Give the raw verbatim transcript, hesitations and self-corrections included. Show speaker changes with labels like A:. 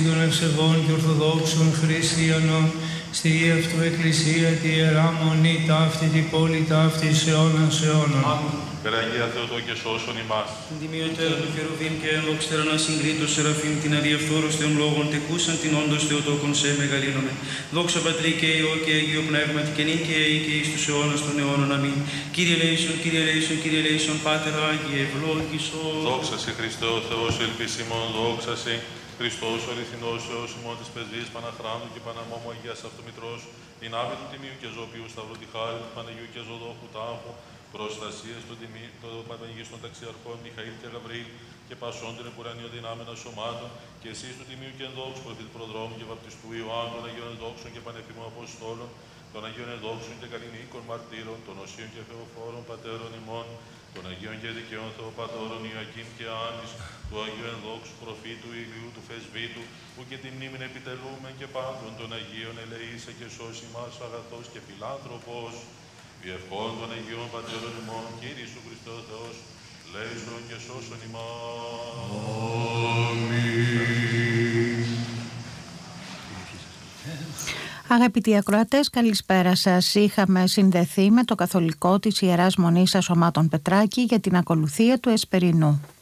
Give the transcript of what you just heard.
A: των ευσεβών και ορθοδόξων χριστιανών, στη Γη αυτού Εκκλησία, τη Ιερά Μονή, ταύτη, τη πόλη ταύτη, αιώνας αιώνων.
B: Περαγία Θεοτό και σώσον ημάς.
C: Την τιμιωτέρα του Χερουβίμ και ενδοξτέρα να συγκρίτω Σεραφείμ, την αδιαφθόρος Θεών λόγων, τεκούσαν την όντως Θεοτόκον σε μεγαλύνομαι. Δόξα Πατρί και Υιό και Αγίο Πνεύματι και νυν και αεί και εις τους αιώνας των αιώνων. Αμήν. Κύριε λέησον, Κύριε λέησον, Κύριε λέησον, Πάτερ Άγιε, ευλόγησον.
B: Δόξα σε Χριστέ ο Θεός ελπίσιμον, δόξα σε Χριστός ο αληθινός Θεός ημών της πεσβείας Παναχράντου και Παναμόμου Αγίας Αυτομητρός, την άβη του Τιμίου και Ζωπίου Σταυρού τη χάρη του Παναγιού και Ζωδόχου Τάφου, προστασίες των Παναγίστων Ταξιαρχών Μιχαήλ και Γαβρίλ και πασών των επουρανίων δυνάμεων σωμάτων, και εσείς του Τιμίου και Ενδόξου προφήτη προδρόμου και βαπτιστού Ιωάννου, των Αγίων Ενδόξων και Πανεφήμων Αποστόλων, των Αγίων Ενδόξων και Καλλινίκων Μαρτύρων, των Οσίων και Θεοφόρων Πατέρων ημών, των Αγίων και Δικαίων Θεοπατώρων Ιωακήμ και Άννης, του Αγίου Ενδόξου Προφήτου Ηλίου του Θεσβήτου, που και τη μνήμην επιτελούμε και πάντων των Αγίων ελεήσε και σώσει μας αγαθός και φιλάνθρωπος. Διευχών των Αγίων Πατέρων ημών, Κύριε Ιησού Χριστό Θεός, λέησον και σώσον ημάς. Αμήν.
D: Αγαπητοί ακροατές, καλησπέρα σας. Είχαμε συνδεθεί με το καθολικό της Ιεράς Μονής Ασωμάτων Πετράκη για την ακολουθία του Εσπερινού.